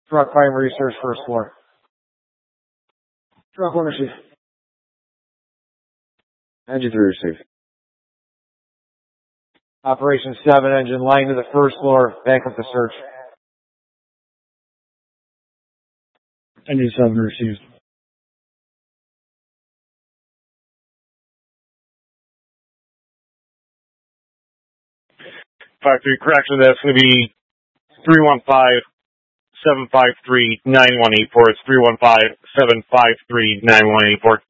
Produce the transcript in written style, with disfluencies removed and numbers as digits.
Truck primary search first floor. Truck 1 receive. Engine 3 receive. Operation 7 engine line to the first floor. Back up the search. Engine 7 received. 5-3 correction, that's going to be 315-753-9184. It's 315-753-9184.